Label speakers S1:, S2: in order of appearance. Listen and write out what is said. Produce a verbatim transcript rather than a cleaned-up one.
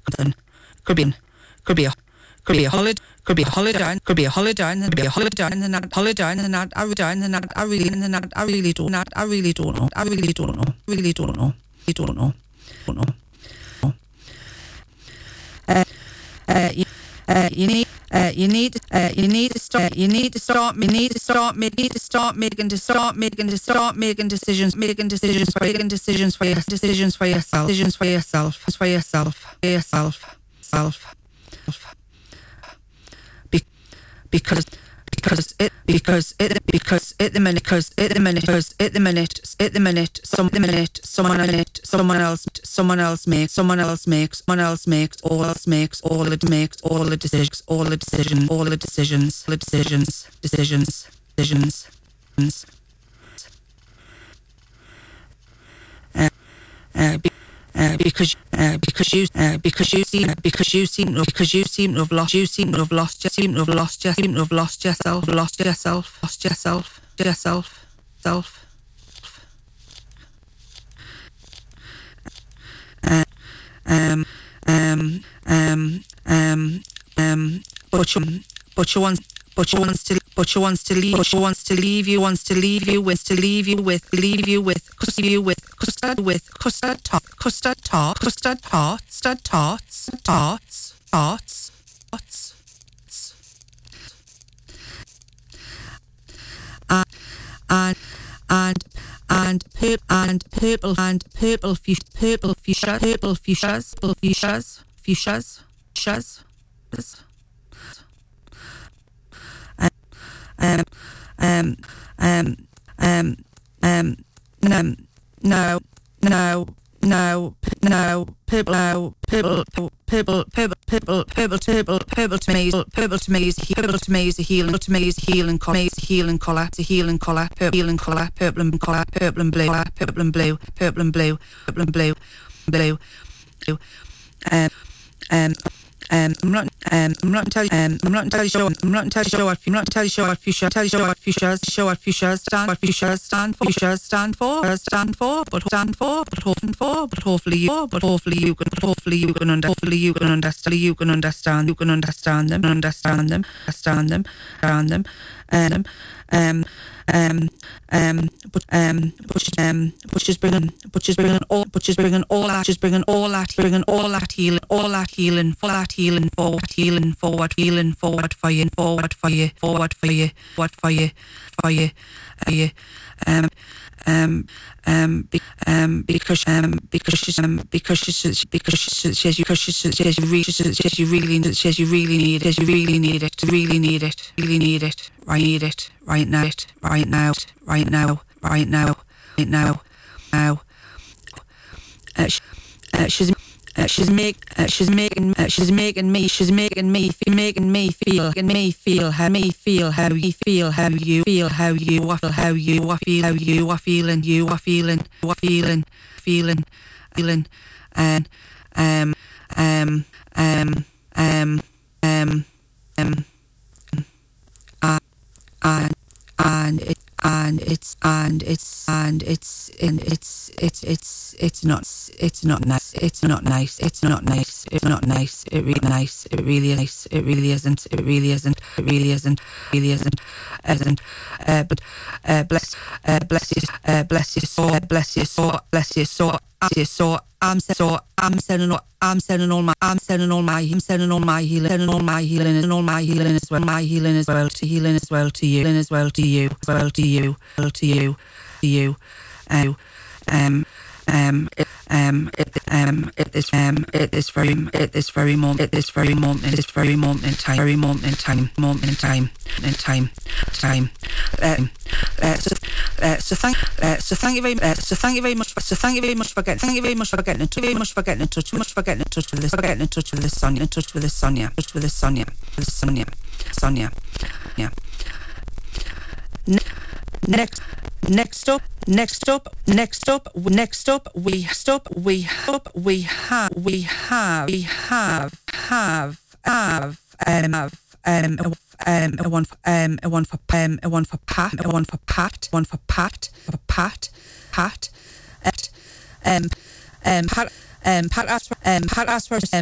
S1: could be could be a could be a holiday could be a holiday could be a holiday and be a holiday and not holiday and not I really and not I really and not I really do not I really don't know I really don't know really don't know I don't know don't know uh, uh, you, uh, you need uh, you need uh, you need to start you need to start you need to start you need to start making to start making to start making decisions making decisions making decisions for your decisions for yourself decisions for yourself for yourself for yourself self because because it because it because at the minute because at the minute because at the minute at the minute some the minute someone minute someone else someone else makes someone else makes someone else makes all else makes all it makes all the decisions all the decision all the decisions the decisions decisions decisions uh, uh, be, Uh, because uh, because you uh, because you seem uh, because you seem to because you seem to have lost you seem to have lost you seem to have lost you seem to have lost yourself lost yourself lost yourself yourself self uh, um um um um um but you but you want but you wants to but you wants to leave but you wants to leave you wants to leave you wants to leave you with leave you with leave you with custard with custard tot custard tot custard tot custard tots tots tots tots and and and and purple and purple and purple fuchsia purple fuchsia purple fuchsias purple fuchsias fuchsias fuchsias Um, um, um, um, um, no, no, no, no, no, purple, no, purple, purple, purple, purple, purple, purple, purple to me, purple to me is purple to me is a healing, to me is a healing colour, is a healing colour, it's a healing colour, purple, healing colour, purple and colour, purple and blue, purple and blue, purple and blue, purple and blue, blue, blue, um, um. Um, I'm not. Um, I'm not entirely. Um, I'm not entirely sure. I'm not entirely sure. I'm not entirely sure what fuchsia. Entirely sure what fuchsias. Sure what fuchsias stand. What fuchsias stand for. Fuchsias stand for. Stand for. But stand for. But hoping for. But hopefully you. But hopefully you can. But hopefully you can. Under, hopefully you can understand. You can understand. You can understand them. Understand them. Understand them. Understand them. Um. Um. Um, um, but um, but she's um, but she's bringing, but she's bringing all, but she's bringing all that, she's bringing all that, bringing all that healing, all that healing, all that healing forward, healing forward, healing forward for you, forward for you, forward for you, forward for you, for you, for you, um, um, um, be, um, because um, because she's um, because she's because she says you because she says you really she says you really says you really need it, says you really need it, really need it, really need it, right need it, right now, it, right now, right now, right now, right now, now. Uh, she, uh, she's uh, she's make uh, she's making uh, she's making me she's making me making me feel making me feel how me feel how you feel how you feel how you feel how you feel how you are feeling you are feeling you are feeling feeling feeling and um um um um um um uh, and and it and it's and it's and it's and it's it's it's it's not it's not nice it's not nice it's not nice it's not nice it really nice it really is nice it really isn't it really isn't it really isn't really isn't isn't uh, but uh, bless uh, bless you uh, bless you so bless you so bless you so so I'm so I'm sending all I'm sending all my I'm sending all my I'm sending all my healing sending all my healing and all my healing as well my healing as well to healing as well to you healing as well to you as well to you well to you to you um um um it, um it, um at this um at this very at this very moment at this very moment at this very moment in time very moment in time moment in time in time time um uh, so uh, so thank uh, so thank you very uh, so thank you very much for, so thank you very much for getting thank you very much for getting in touch very much for getting in touch much for getting in touch with this for getting in touch with this Sonia in touch with this Sonia touch with this Sonia this Sonia Sonia yeah next next up next up next up next up we stop we have we have we have we have have have um have um um a one for um a one for um a one for Pat a one for Pat one for Pat for Pat Pat at um um Pat um Pat asked for um Pat asked for um